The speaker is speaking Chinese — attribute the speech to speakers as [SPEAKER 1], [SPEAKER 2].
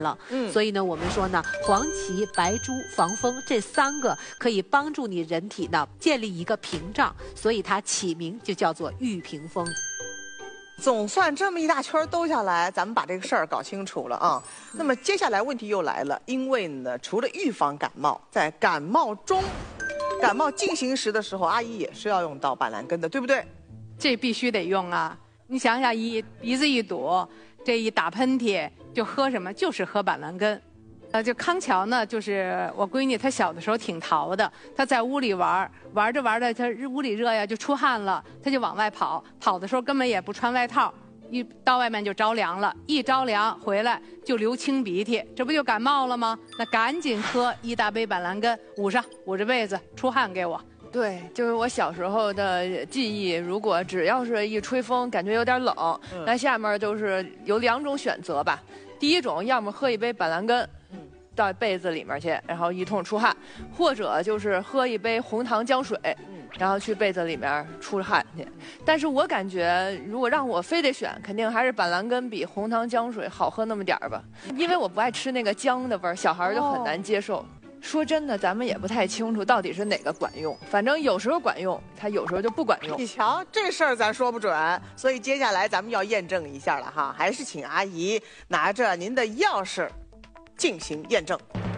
[SPEAKER 1] 了。所以呢，我们说呢，黄芪、白术、防风这3个可以帮助你人体呢建立一个屏障，所以它起名就叫做玉屏风。
[SPEAKER 2] 总算这么一大圈兜下来，咱们把这个事儿搞清楚了啊。那么接下来问题又来了，因为呢，除了预防感冒，在感冒进行时的时候，阿姨也是要用到板蓝根的，对不对？
[SPEAKER 3] 这必须得用啊！你想想，鼻子一堵，这一打喷嚏就喝什么？就是喝板蓝根。就康桥呢，就是我闺女，她小的时候挺淘的，她在屋里玩着玩着，她屋里热呀，就出汗了，她就往外跑，跑的时候根本也不穿外套，一到外面就着凉了，一着凉回来就流清鼻涕，这不就感冒了吗？那赶紧喝1大杯板蓝根，捂着被子出汗给我。
[SPEAKER 4] 对，就是我小时候的记忆。如果只要是一吹风，感觉有点冷，那下面就是有2种选择吧。第一种，要么喝一杯板蓝根，到被子里面去，然后一通出汗；或者就是喝一杯红糖姜水，然后去被子里面出汗去。但是我感觉，如果让我非得选，肯定还是板蓝根比红糖姜水好喝那么点儿吧，因为我不爱吃那个姜的味儿，小孩就很难接受。说真的，咱们也不太清楚到底是哪个管用，反正有时候管用，它有时候就不管用。
[SPEAKER 2] 你瞧，这事儿咱说不准，所以接下来咱们要验证一下了哈，还是请阿姨拿着您的钥匙进行验证。